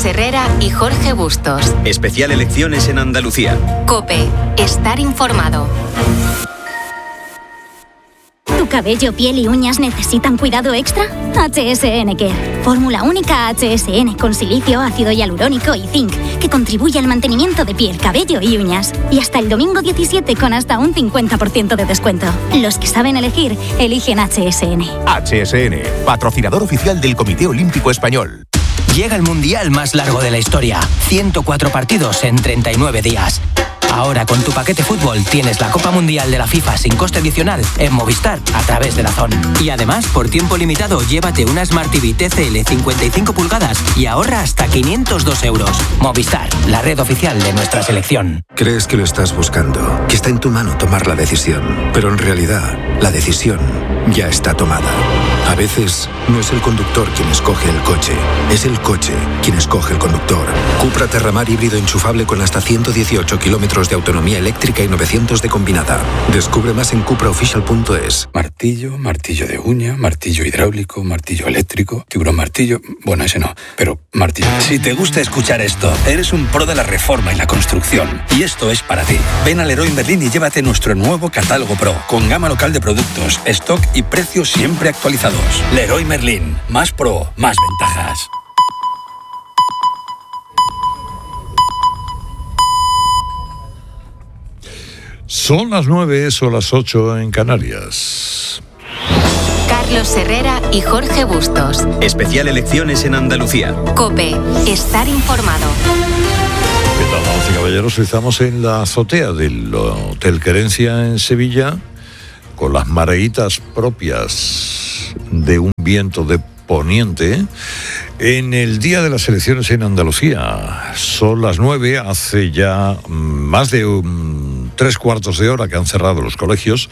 Carlos Herrera y Jorge Bustos. Especial elecciones en Andalucía. COPE. Estar informado. ¿Tu cabello, piel y uñas necesitan cuidado extra? HSN Care. Fórmula única HSN con silicio, ácido hialurónico y zinc, que contribuye al mantenimiento de piel, cabello y uñas. Y hasta el domingo 17 con hasta un 50% de descuento. Los que saben elegir, eligen HSN. HSN, patrocinador oficial del Comité Olímpico Español. Llega el mundial más largo de la historia. 104 partidos en 39 días. Ahora con tu paquete fútbol tienes la Copa Mundial de la FIFA sin coste adicional en Movistar a través de DAZN. Y además, por tiempo limitado, llévate una Smart TV TCL 55 pulgadas y ahorra hasta 502 euros. Movistar, la red oficial de nuestra selección. Crees que lo estás buscando, que está en tu mano tomar la decisión, pero en realidad la decisión ya está tomada. A veces no es el conductor quien escoge el coche, es el coche quien escoge el conductor. Cupra Terramar híbrido enchufable con hasta 118 kilómetros de autonomía eléctrica y 900 de combinada. Descubre más en cupraofficial.es. Martillo, martillo de uña, martillo hidráulico, martillo eléctrico, tiburón martillo... Bueno, ese no, pero martillo... Si te gusta escuchar esto, eres un pro de la reforma y la construcción. Y esto es para ti. Ven al Leroy Merlin y llévate nuestro nuevo catálogo Pro, con gama local de productos, stock y precios siempre actualizados. Leroy Merlin. Más pro, más ventajas. Son las 9, son las 8 en Canarias. Carlos Herrera y Jorge Bustos. Especial elecciones en Andalucía. COPE. Estar informado. ¿Qué tal, damas y caballeros? Estamos en la azotea del Hotel Querencia en Sevilla, con las mareitas propias de un viento de poniente, en el día de las elecciones en Andalucía. Son las 9, hace ya más de 3/4 de hora que han cerrado los colegios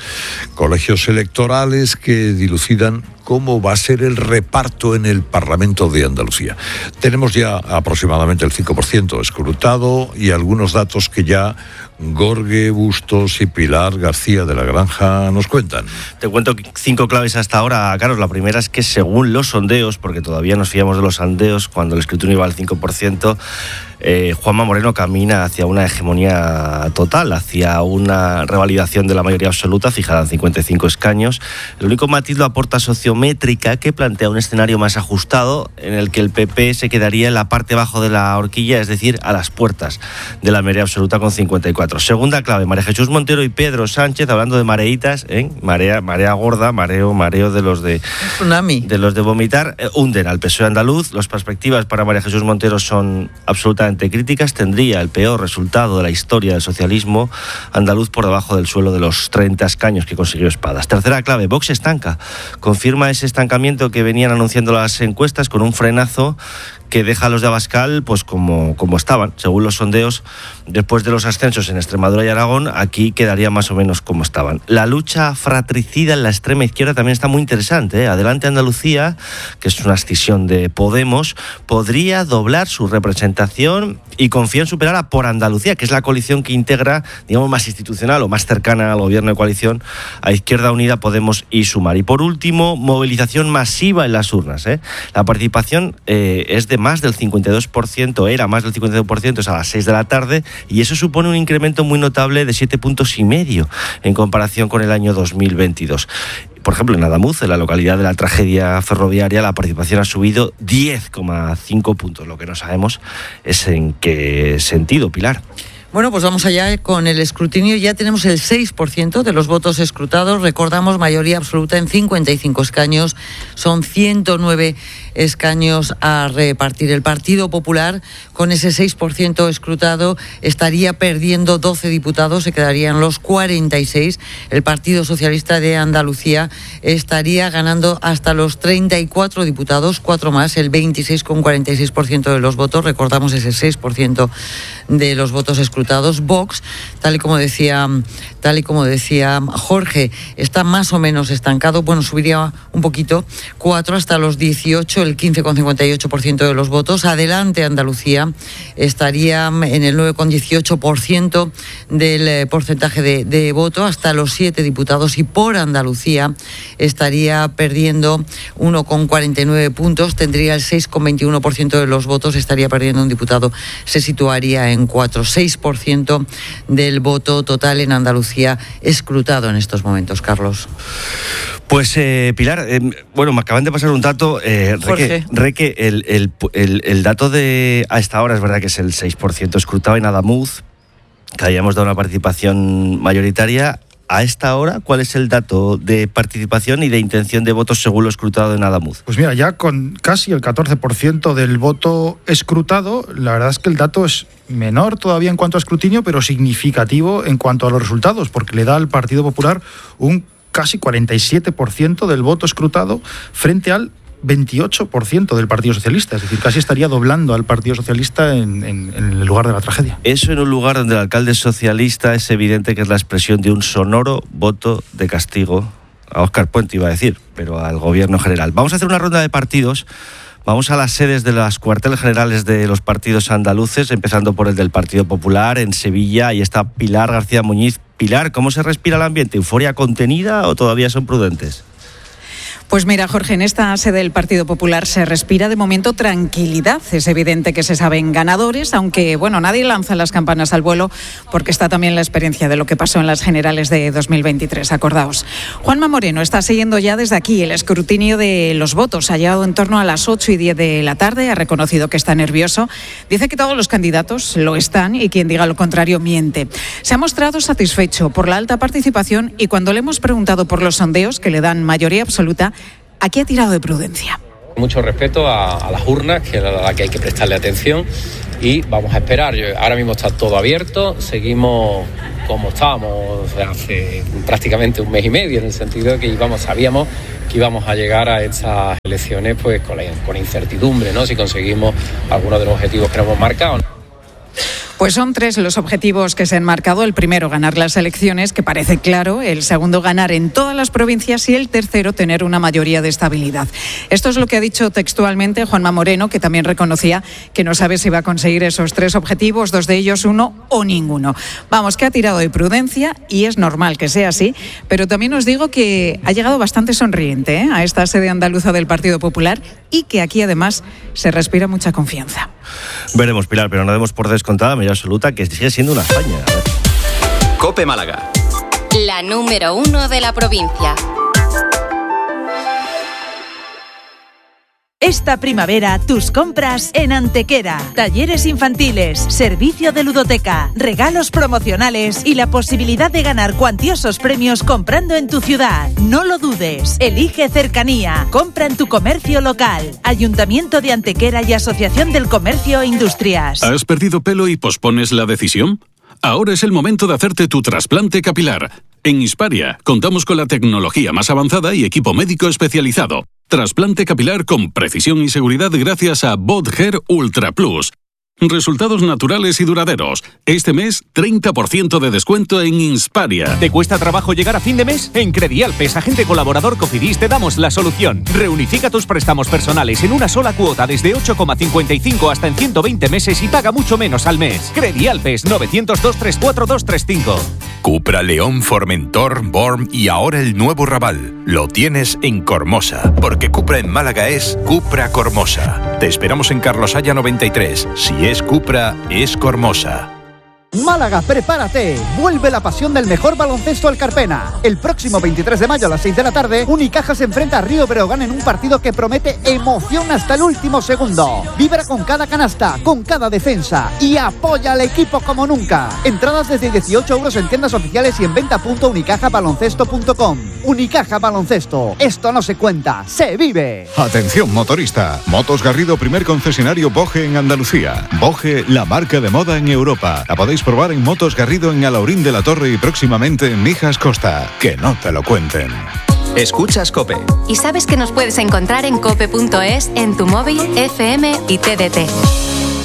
electorales que dilucidan cómo va a ser el reparto en el Parlamento de Andalucía. Tenemos ya aproximadamente el 5% escrutado y algunos datos que ya Gorge Bustos y Pilar García de la Granja nos cuentan. Te cuento 5 claves hasta ahora, Carlos. La primera es que según los sondeos, porque todavía nos fiamos de los sondeos cuando el escrutinio iba al 5%, Juanma Moreno camina hacia una hegemonía total, hacia una revalidación de la mayoría absoluta, fijada en 55 escaños. El único matiz lo aporta Sociométrica, que plantea un escenario más ajustado, en el que el PP se quedaría en la parte bajo de la horquilla, es decir, a las puertas de la mayoría absoluta con 54. Segunda clave, María Jesús Montero y Pedro Sánchez, hablando de mareitas, marea gorda, mareo de los de tsunami, de los de vomitar, hunden al PSOE andaluz. Las perspectivas para María Jesús Montero son absolutamente críticas. Tendría el peor resultado de la historia del socialismo andaluz, por debajo del suelo de los 30 escaños que consiguió Espadas. Tercera clave, Vox estanca. Confirma ese estancamiento que venían anunciando las encuestas, con un frenazo que deja a los de Abascal pues como estaban. Según los sondeos, después de los ascensos en Extremadura y Aragón, aquí quedaría más o menos como estaban. La lucha fratricida en la extrema izquierda también está muy interesante, ¿eh? Adelante Andalucía, que es una escisión de Podemos, podría doblar su representación y confía en superar a Por Andalucía, que es la coalición que integra, digamos, más institucional o más cercana al gobierno de coalición, a Izquierda Unida, Podemos y Sumar. Y por último, movilización masiva en las urnas, ¿eh? La participación es de más del 52%, era más del 52%, es a las 6 de la tarde, y eso supone un incremento muy notable de 7,5 puntos en comparación con el año 2022. Por ejemplo, en Adamuz, en la localidad de la tragedia ferroviaria, la participación ha subido 10,5 puntos. Lo que no sabemos es en qué sentido, Pilar. Bueno, pues vamos allá con el escrutinio. Ya tenemos el 6% de los votos escrutados. Recordamos, mayoría absoluta en 55 escaños. Son 109 escaños a repartir. El Partido Popular, con ese 6% escrutado, estaría perdiendo 12 diputados, se quedarían los 46. El Partido Socialista de Andalucía estaría ganando hasta los 34 diputados, 4 más, el 26,46% de los votos. Recordamos ese 6% de los votos escrutados. Vox, tal y como decía Jorge, está más o menos estancado. Bueno, subiría un poquito, 4 hasta los 18 hecho el 15,58% de los votos. Adelante Andalucía estaría en el 9,18% del porcentaje de voto, hasta los 7 diputados, y por Andalucía estaría perdiendo 1,49 puntos, tendría el 6,21% de los votos, estaría perdiendo un diputado, se situaría en 6% del voto total en Andalucía escrutado en estos momentos, Carlos. Pues Pilar, bueno, me acaban de pasar un dato, Reque, el dato de a esta hora es verdad que es el 6% escrutado en Adamuz, que habíamos dado una participación mayoritaria. A esta hora, ¿cuál es el dato de participación y de intención de votos según lo escrutado en Adamuz? Pues mira, ya con casi el 14% del voto escrutado, la verdad es que el dato es menor todavía en cuanto a escrutinio, pero significativo en cuanto a los resultados, porque le da al Partido Popular un casi 47% del voto escrutado frente al 28% del Partido Socialista, es decir, casi estaría doblando al Partido Socialista en el lugar de la tragedia. Eso en un lugar donde el alcalde socialista es evidente que es la expresión de un sonoro voto de castigo a Óscar Puente, iba a decir, pero al gobierno general. Vamos a hacer una ronda de partidos. Vamos a las sedes de los cuarteles generales de los partidos andaluces, empezando por el del Partido Popular en Sevilla. Ahí está Pilar García Muñiz. Pilar, ¿cómo se respira el ambiente? ¿Euforia contenida o todavía son prudentes? Pues mira, Jorge, en esta sede del Partido Popular se respira de momento tranquilidad. Es evidente que se saben ganadores, aunque bueno, nadie lanza las campanas al vuelo porque está también la experiencia de lo que pasó en las generales de 2023, acordaos. Juanma Moreno está siguiendo ya desde aquí el escrutinio de los votos. Ha llegado en torno a las 8:10 de la tarde, ha reconocido que está nervioso. Dice que todos los candidatos lo están y quien diga lo contrario miente. Se ha mostrado satisfecho por la alta participación y cuando le hemos preguntado por los sondeos que le dan mayoría absoluta, aquí ha tirado de prudencia. Mucho respeto a las urnas, que es a la que hay que prestarle atención, y vamos a esperar. Ahora mismo está todo abierto, seguimos como estábamos hace prácticamente un mes y medio, en el sentido de que sabíamos que íbamos a llegar a estas elecciones pues con incertidumbre, ¿no? Si conseguimos algunos de los objetivos que nos hemos marcado. Pues son 3 los objetivos que se han marcado. El primero, ganar las elecciones, que parece claro. El segundo, ganar en todas las provincias. Y el tercero, tener una mayoría de estabilidad. Esto es lo que ha dicho textualmente Juanma Moreno, que también reconocía que no sabe si va a conseguir esos 3 objetivos, 2 de ellos, uno o ninguno. Vamos, que ha tirado de prudencia y es normal que sea así, pero también os digo que ha llegado bastante sonriente a esta sede andaluza del Partido Popular y que aquí además se respira mucha confianza. Veremos, Pilar, pero no demos por descontada mayoría absoluta, que sigue siendo una hazaña. COPE Málaga. La número 1 de la provincia. Esta primavera, tus compras en Antequera. Talleres infantiles, servicio de ludoteca, regalos promocionales y la posibilidad de ganar cuantiosos premios comprando en tu ciudad. No lo dudes. Elige cercanía. Compra en tu comercio local. Ayuntamiento de Antequera y Asociación del Comercio e Industrias. ¿Has perdido pelo y pospones la decisión? Ahora es el momento de hacerte tu trasplante capilar. En Hisparia contamos con la tecnología más avanzada y equipo médico especializado. Trasplante capilar con precisión y seguridad gracias a BotHair Ultra Plus. Resultados naturales y duraderos. Este mes, 30% de descuento en Hisparia. ¿Te cuesta trabajo llegar a fin de mes? En Credialpes, agente colaborador Cofidis, te damos la solución. Reunifica tus préstamos personales en una sola cuota desde 8,55 hasta en 120 meses y paga mucho menos al mes. Credialpes, 900-234-235. Cupra, León, Formentor, Born y ahora el nuevo Raval. Lo tienes en Cormosa, porque Cupra en Málaga es Cupra Cormosa. Te esperamos en Carlos Haya 93. Si es Cupra, es Cormosa. Málaga, prepárate. Vuelve la pasión del mejor baloncesto al Carpena. El próximo 23 de mayo a las 6 de la tarde, Unicaja se enfrenta a Río Breogán en un partido que promete emoción hasta el último segundo. Vibra con cada canasta, con cada defensa y apoya al equipo como nunca. Entradas desde 18 euros en tiendas oficiales y en venta.unicajabaloncesto.com. Unicaja Baloncesto. Esto no se cuenta, se vive. Atención motorista. Motos Garrido, primer concesionario Boge en Andalucía. Boge, la marca de moda en Europa. La podéis probar en Motos Garrido en Alaurín de la Torre y próximamente en Mijas Costa. Que no te lo cuenten. Escuchas COPE. Y sabes que nos puedes encontrar en cope.es, en tu móvil, FM y TDT.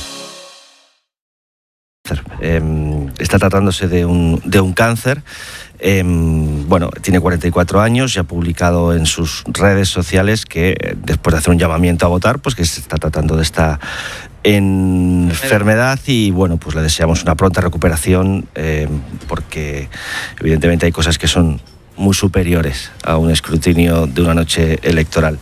Está tratándose de un cáncer. Bueno, tiene 44 años y ha publicado en sus redes sociales que después de hacer un llamamiento a votar, pues que se está tratando de esta enfermedad y bueno, pues le deseamos una pronta recuperación porque evidentemente hay cosas que son muy superiores a un escrutinio de una noche electoral.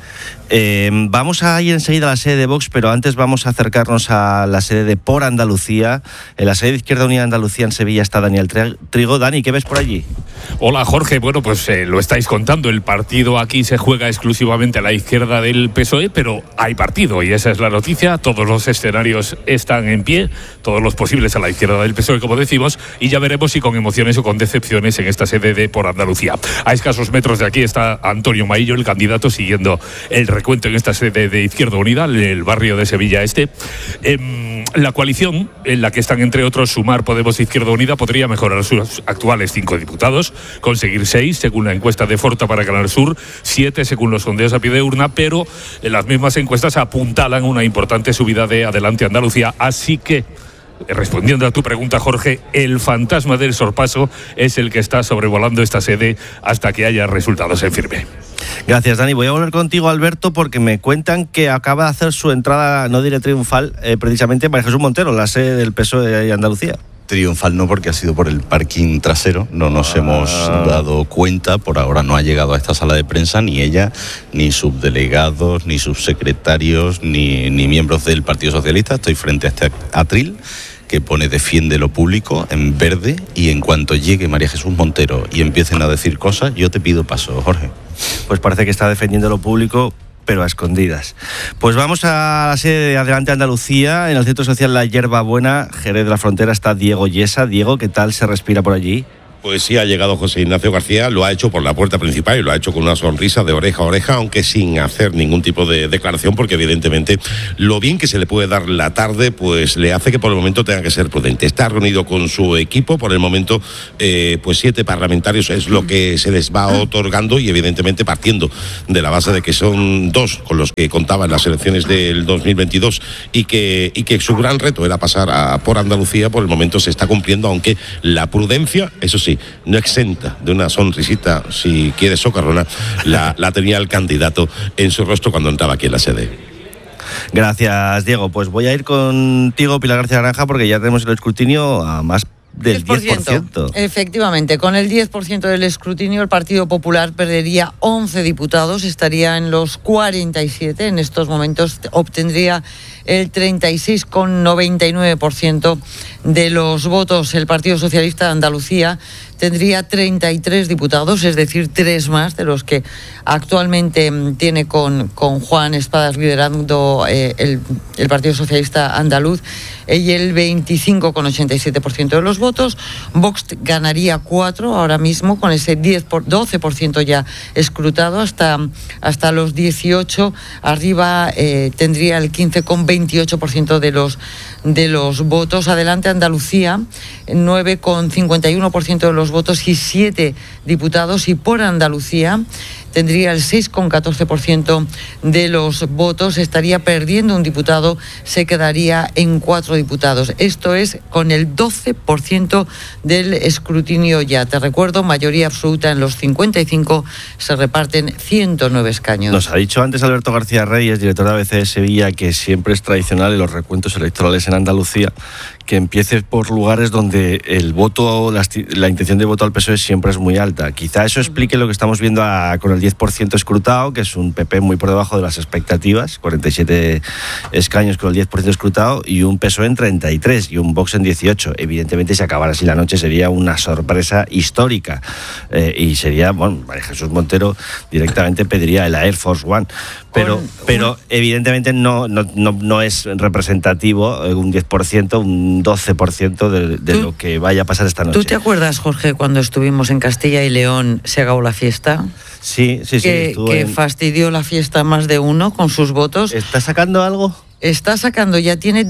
Vamos a ir enseguida a la sede de Vox, pero antes vamos a acercarnos a la sede de Por Andalucía. En la sede de Izquierda Unida de Andalucía en Sevilla está Daniel Trigo. Dani, ¿qué ves por allí? Hola Jorge, bueno pues lo estáis contando, el partido aquí se juega exclusivamente a la izquierda del PSOE, pero hay partido y esa es la noticia, todos los escenarios están en pie, todos los posibles a la izquierda del PSOE como decimos, y ya veremos si con emociones o con decepciones en esta sede de Por Andalucía. A escasos metros de aquí está Antonio Maillo, el candidato, siguiendo el recuento en esta sede de Izquierda Unida, en el barrio de Sevilla Este. La coalición, en la que están entre otros Sumar, Podemos e Izquierda Unida, podría mejorar sus actuales 5 diputados, conseguir 6 según la encuesta de Forta para Canal Sur, 7 según los sondeos a pie de urna, pero en las mismas encuestas apuntalan una importante subida de Adelante Andalucía, así que respondiendo a tu pregunta, Jorge, el fantasma del sorpaso es el que está sobrevolando esta sede hasta que haya resultados en firme. Gracias, Dani. Voy a volver contigo, Alberto, porque me cuentan que acaba de hacer su entrada, no diré triunfal, precisamente María Jesús Montero, la sede del PSOE de Andalucía. Triunfal no, porque ha sido por el parking trasero, no nos hemos dado cuenta, por ahora no ha llegado a esta sala de prensa ni ella, ni subdelegados, ni subsecretarios, ni miembros del Partido Socialista. Estoy frente a este atril que pone defiende lo público en verde, y en cuanto llegue María Jesús Montero y empiecen a decir cosas, yo te pido paso, Jorge. Pues parece que está defendiendo lo público, pero a escondidas. Pues vamos a la sede de Adelante Andalucía, en el Centro Social La Hierba Buena, Jerez de la Frontera, está Diego Yesa. Diego, ¿qué tal se respira por allí? Pues sí, ha llegado José Ignacio García, lo ha hecho por la puerta principal y lo ha hecho con una sonrisa de oreja a oreja, aunque sin hacer ningún tipo de declaración, porque evidentemente lo bien que se le puede dar la tarde, pues le hace que por el momento tenga que ser prudente. Está reunido con su equipo, por el momento pues 7 parlamentarios es lo que se les va otorgando, y evidentemente partiendo de la base de que son 2 con los que contaban las elecciones del 2022 y que su gran reto era pasar a Por Andalucía, por el momento se está cumpliendo, aunque la prudencia, eso sí, no exenta de una sonrisita, si quiere socarrona, la tenía el candidato en su rostro cuando entraba aquí en la sede. Gracias, Diego. Pues voy a ir contigo, Pilar García Naranja, porque ya tenemos el escrutinio a más del 10%. Efectivamente, con el 10% del escrutinio, el Partido Popular perdería 11 diputados, estaría en los 47. En estos momentos obtendría el 36,99% de los votos. El Partido Socialista de Andalucía tendría 33 diputados, es decir, 3 más de los que actualmente tiene con Juan Espadas liderando el Partido Socialista Andaluz, y el 25,87% de los votos. Vox ganaría 4 ahora mismo con ese 12% ya escrutado, hasta los 18. Arriba tendría el 15,28% de los votos. Adelante Andalucía, 9,51% de los votos y 7 diputados. Y Por Andalucía tendría el 6,14% de los votos, estaría perdiendo un diputado, se quedaría en 4 diputados. Esto es con el 12% del escrutinio ya. Te recuerdo, mayoría absoluta en los 55, se reparten 109 escaños. Nos ha dicho antes Alberto García Reyes, director de ABC de Sevilla, que siempre es tradicional en los recuentos electorales en Andalucía que empiece por lugares donde el voto, la intención de voto al PSOE siempre es muy alta. Quizá eso explique lo que estamos viendo con el 10% escrutado, que es un PP muy por debajo de las expectativas, 47 escaños con el 10% escrutado, y un PSOE en 33 y un Vox en 18. Evidentemente, si acabara así la noche, sería una sorpresa histórica. Y sería, bueno, María Jesús Montero directamente pediría el Air Force One. Pero evidentemente no es representativo un 10%, un 12% de lo que vaya a pasar esta noche. ¿Tú te acuerdas, Jorge, cuando estuvimos en Castilla y León, se acabó la fiesta? Sí. Que fastidió la fiesta más de uno con sus votos. ¿Está sacando algo? está sacando, ya tiene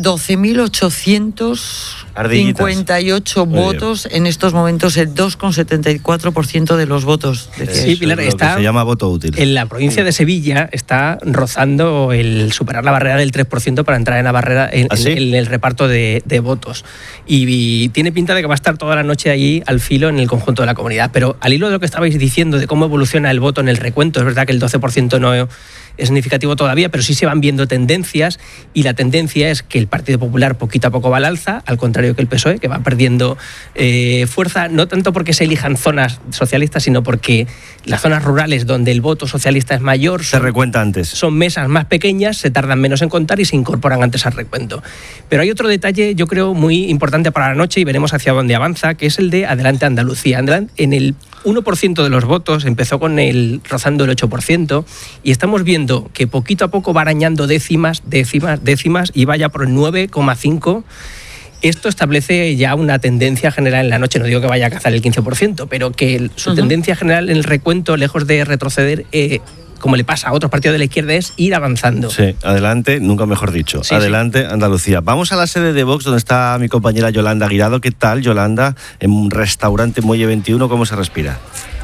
12.858 votos en estos momentos, el 2,74% de los votos. Sí, Pilar, está, se llama voto útil. En la provincia de Sevilla está rozando el superar la barrera del 3% para entrar en la barrera en el reparto de votos. Y tiene pinta de que va a estar toda la noche allí al filo en el conjunto de la comunidad. Pero al hilo de lo que estabais diciendo de cómo evoluciona el voto en el recuento, es verdad que el 12% no es significativo todavía, pero sí se van viendo tendencias, y la tendencia es que el Partido Popular poquito a poco va al alza, al contrario que el PSOE, que va perdiendo fuerza, no tanto porque se elijan zonas socialistas, sino porque las zonas rurales donde el voto socialista es mayor se recuenta antes. Son mesas más pequeñas, se tardan menos en contar y se incorporan antes al recuento. Pero hay otro detalle, yo creo, muy importante para la noche, y veremos hacia dónde avanza, que es el de Adelante Andalucía. En el 1% de los votos empezó con rozando el 8%, y estamos viendo que poquito a poco va arañando décimas y vaya por el 9,5%. Esto establece ya una tendencia general en la noche. No digo que vaya a cazar el 15%, pero que su tendencia general en el recuento, lejos de retroceder, como le pasa a otros partidos de la izquierda, es ir avanzando. Sí, adelante, nunca mejor dicho. Sí, adelante, Andalucía. Vamos a la sede de Vox, donde está mi compañera Yolanda Guirado. ¿Qué tal, Yolanda? En un restaurante Muelle 21, ¿cómo se respira?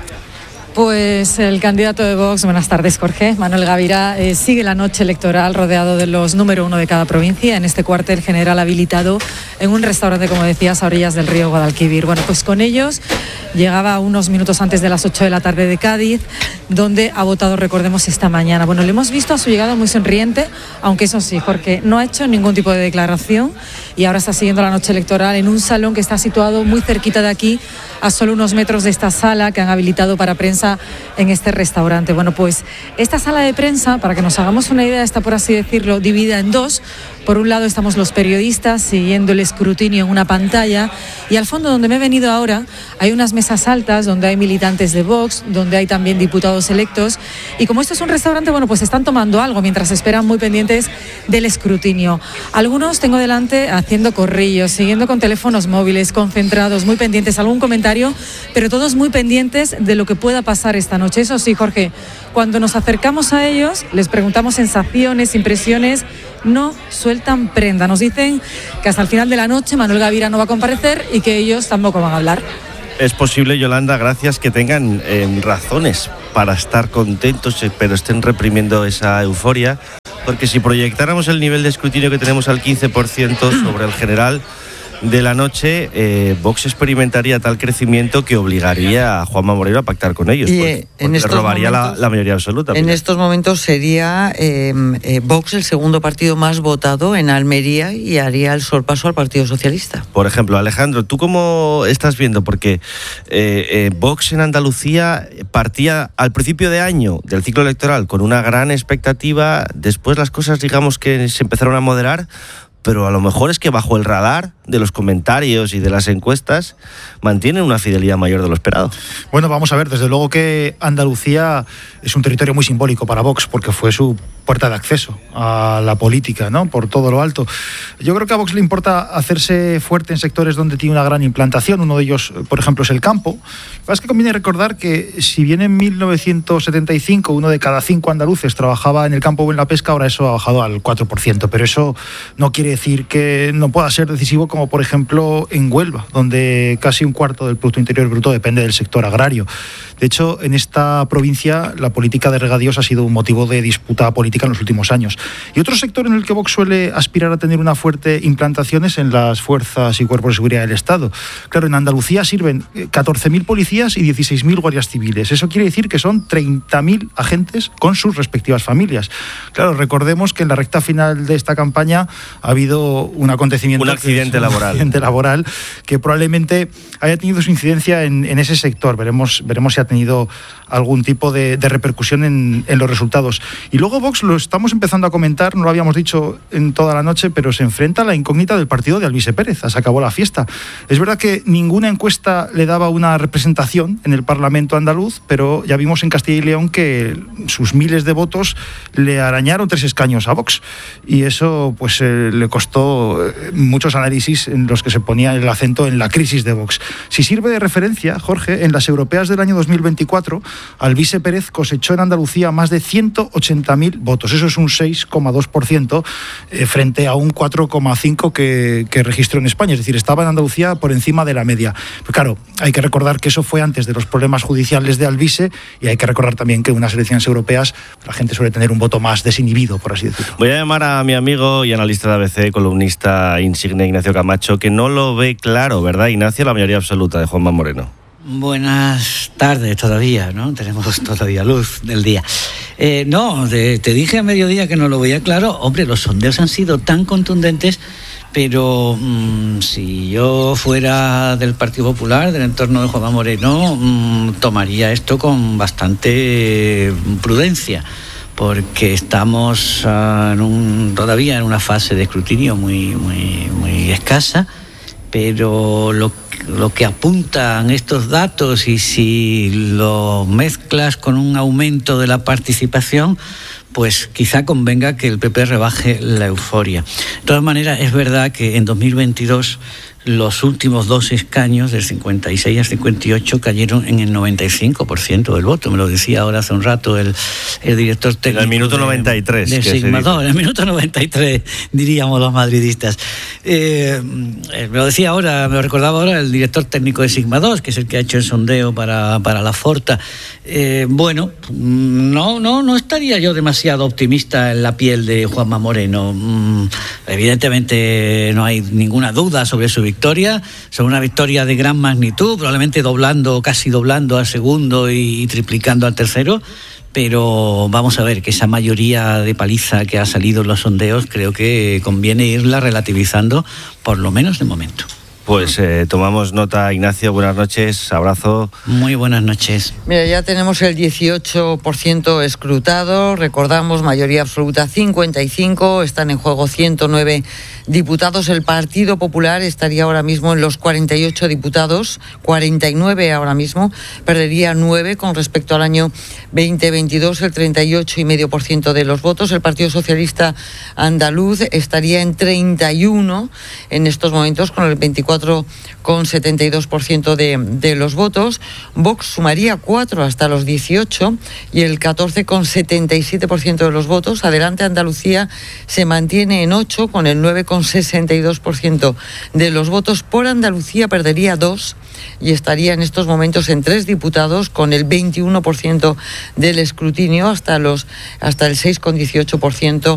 Pues el candidato de Vox, buenas tardes, Jorge, Manuel Gavira, sigue la noche electoral rodeado de los número 1 de cada provincia en este cuartel general habilitado en un restaurante, como decías, a orillas del río Guadalquivir. Bueno, pues con ellos llegaba unos minutos antes de las 8 de la tarde de Cádiz, donde ha votado, recordemos, esta mañana. Bueno, le hemos visto a su llegada muy sonriente, aunque eso sí, Jorge, no ha hecho ningún tipo de declaración, y ahora está siguiendo la noche electoral en un salón que está situado muy cerquita de aquí, a solo unos metros de esta sala que han habilitado para prensa en este restaurante. Bueno, pues esta sala de prensa, para que nos hagamos una idea, está, por así decirlo, dividida en dos. Por un lado estamos los periodistas siguiendo el escrutinio en una pantalla, y al fondo, donde me he venido ahora, hay unas mesas altas donde hay militantes de Vox, donde hay también diputados electos, y como esto es un restaurante, bueno, pues están tomando algo mientras esperan, muy pendientes del escrutinio. Algunos tengo delante haciendo corrillos, siguiendo con teléfonos móviles, concentrados, muy pendientes, algún comentario, pero todos muy pendientes de lo que pueda pasar esta noche. Eso sí, Jorge, cuando nos acercamos a ellos, les preguntamos sensaciones, impresiones, no sueltan prenda. Nos dicen que hasta el final de la noche Manuel Gavira no va a comparecer y que ellos tampoco van a hablar. Es posible, Yolanda, gracias, que tengan razones para estar contentos, pero estén reprimiendo esa euforia, porque si proyectáramos el nivel de escrutinio que tenemos al 15% sobre el general de la noche, Vox experimentaría tal crecimiento que obligaría a Juanma Moreno a pactar con ellos, porque robaría la mayoría absoluta. En estos momentos sería Vox el segundo partido más votado en Almería, y haría el sorpaso al Partido Socialista. Por ejemplo, Alejandro, ¿tú cómo estás viendo? Porque Vox en Andalucía partía al principio de año del ciclo electoral con una gran expectativa, después las cosas, digamos, que se empezaron a moderar, pero a lo mejor es que bajo el radar de los comentarios y de las encuestas mantienen una fidelidad mayor de lo esperado. Bueno, vamos a ver, desde luego que Andalucía es un territorio muy simbólico para Vox, porque fue su puerta de acceso a la política, ¿no?, por todo lo alto. Yo creo que a Vox le importa hacerse fuerte en sectores donde tiene una gran implantación. Uno de ellos, por ejemplo, es el campo. Lo que pasa es que conviene recordar que si bien en 1975 1 de cada 5 andaluces trabajaba en el campo o en la pesca, ahora eso ha bajado al 4%, pero eso no quiere decir que no pueda ser decisivo, como por ejemplo en Huelva, donde casi un cuarto del Producto Interior Bruto depende del sector agrario. De hecho, en esta provincia la política de regadíos ha sido un motivo de disputa política en los últimos años. Y otro sector en el que Vox suele aspirar a tener una fuerte implantación es en las fuerzas y cuerpos de seguridad del Estado. Claro, en Andalucía sirven 14.000 policías y 16.000 guardias civiles. Eso quiere decir que son 30.000 agentes con sus respectivas familias. Claro, recordemos que en la recta final de esta campaña ha habido un acontecimiento... Un accidente laboral que probablemente haya tenido su incidencia en ese sector. Veremos si ha tenido algún tipo de repercusión en los resultados. Y luego Vox, lo estamos empezando a comentar, no lo habíamos dicho en toda la noche, pero se enfrenta a la incógnita del partido de Alvise Pérez. Se acabó la fiesta. Es verdad que ninguna encuesta le daba una representación en el Parlamento andaluz, pero ya vimos en Castilla y León que sus miles de votos le arañaron 3 escaños a Vox. Y eso pues le costó muchos análisis en los que se ponía el acento en la crisis de Vox. Si sirve de referencia, Jorge, en las europeas del año 2024, Alvise Pérez cosechó en Andalucía más de 180.000 votos. Eso es un 6,2% frente a un 4,5% que registró en España. Es decir, estaba en Andalucía por encima de la media. Pero claro, hay que recordar que eso fue antes de los problemas judiciales de Alvise, y hay que recordar también que en unas elecciones europeas la gente suele tener un voto más desinhibido, por así decirlo. Voy a llamar a mi amigo y analista de ABC, columnista insigne, Ignacio Camacho, que no lo ve claro, ¿verdad, Ignacio? La mayoría absoluta de Juanma Moreno. Buenas tardes todavía, ¿no? Tenemos todavía luz del día. Te dije a mediodía que no lo veía claro. Hombre, los sondeos han sido tan contundentes, pero si yo fuera del Partido Popular, del entorno de Juanma Moreno, tomaría esto con bastante prudencia, porque estamos todavía en una fase de escrutinio muy escasa, pero lo que apuntan estos datos, y si lo mezclas con un aumento de la participación, pues quizá convenga que el PP rebaje la euforia. De todas maneras, es verdad que en 2022 los últimos 2 escaños, del 56 al 58, cayeron en el 95% del voto. Me lo decía ahora hace un rato el director técnico. En el minuto 93. De Sigma 2, en el minuto 93, diríamos los madridistas. Me lo recordaba ahora el director técnico de Sigma 2, que es el que ha hecho el sondeo para la Forta. No estaría yo demasiado optimista en la piel de Juanma Moreno. Evidentemente no hay ninguna duda sobre su victoria, sobre una victoria de gran magnitud, probablemente casi doblando al segundo y triplicando al tercero, pero vamos a ver que esa mayoría de paliza que ha salido en los sondeos creo que conviene irla relativizando, por lo menos de momento. Pues tomamos nota, Ignacio, buenas noches, abrazo. Muy buenas noches. Mira, ya tenemos el 18% escrutado, recordamos, mayoría absoluta 55, están en juego 109 diputados. El Partido Popular estaría ahora mismo en los 48 diputados, 49 ahora mismo, perdería 9 con respecto al año 2022, el 38,5% de los votos. El Partido Socialista Andaluz estaría en 31 en estos momentos, con el 24,72% de los votos. Vox sumaría 4 hasta los 18 y el 14,77% de los votos. Adelante Andalucía se mantiene en 8 con el 9,62% de los votos. Por Andalucía perdería 2 y estaría en estos momentos en 3 diputados con el 21% del escrutinio hasta el 6,18%